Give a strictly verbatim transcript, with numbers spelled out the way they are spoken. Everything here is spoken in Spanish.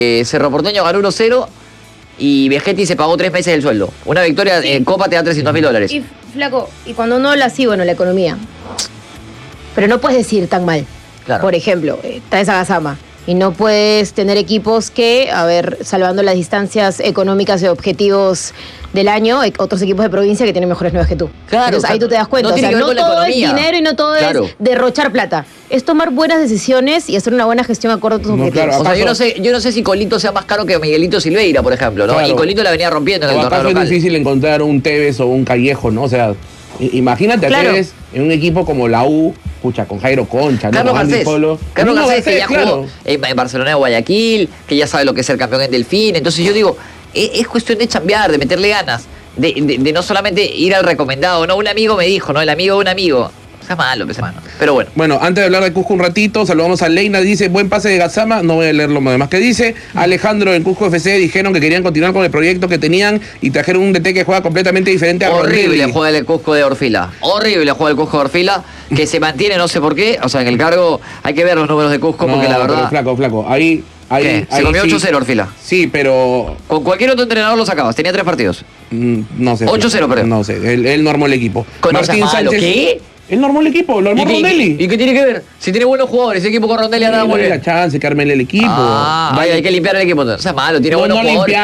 Eh, Cerro Porteño ganó uno cero y Vegetti se pagó tres meses del sueldo. Una victoria Sí. en Copa te da trescientos mil dólares. Y flaco, y cuando uno habla así, bueno, la economía. Pero no puedes decir tan mal. Claro. Por ejemplo, eh, está esa Gasama. Y no puedes tener equipos que, a ver, salvando las distancias económicas y objetivos del año, hay otros equipos de provincia que tienen mejores nuevas que tú. Claro, Entonces ahí claro. tú te das cuenta. No o tiene sea, que ver no con la todo es economía. dinero y no todo Claro. es derrochar plata. Es tomar buenas decisiones y hacer una buena gestión acorde a tus No, objetivos. claro, O sea, yo ¿Acaso- no sé, yo no sé si Colito sea más caro que Miguelito Silveira, por ejemplo, ¿no? Claro. Y Colito la venía rompiendo en el ¿O torneo acaso es local. difícil encontrar un Tevez o un Callejo, no? O sea, i- imagínate a Claro. Tevez en un equipo como la U, escucha, con Jairo Concha, ¿no? Carlos Con Andy Garcés. Polo. Carlos Mismo Garcés, que ya claro. jugó en, en Barcelona de Guayaquil, que ya sabe lo que es ser campeón en Delfín. Entonces yo digo, es, es cuestión de chambear, de meterle ganas, de, de- de no solamente ir al recomendado. No, un amigo me dijo, ¿no? El amigo de un amigo. O sea, malo, pues, hermano. Pero bueno. Bueno, antes de hablar de Cusco un ratito, saludamos a Leina, dice, buen pase de Gazama, no voy a leer lo demás que dice. Alejandro en Cusco F C dijeron que querían continuar con el proyecto que tenían y trajeron un D T que juega completamente diferente a Horrible Rondelli. juega el Cusco de Orfila. Horrible juega el Cusco de Orfila, que se mantiene, no sé por qué. O sea, en el cargo hay que ver los números de Cusco, No, porque la pero verdad. flaco, flaco, ahí... ahí ¿Qué? Se ahí comió sí. ocho cero Orfila. Sí, pero... Con cualquier otro entrenador lo sacabas. Tenía tres partidos. mm, no sé. ocho cero, creo. No sé, él, él normó el equipo. Con no seas malo. ¿Qué? Él normó el equipo, lo armó ¿Y qué, Rondelli. y qué tiene que ver? Si tiene buenos jugadores, ese equipo con Rondelli andaba muy Dale bien. la chance, que arme el equipo. Ah, Dale- hay que limpiar el equipo. O sea, malo, tiene No, buenos no jugadores. limpiar.